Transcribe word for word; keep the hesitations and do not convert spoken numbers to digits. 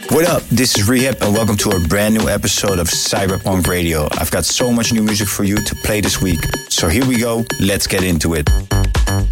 What up? This is Rehab and welcome to a brand new episode of Cyberpunk Radio. I've got so much new music for you to play this week. So here we go. Let's get into it.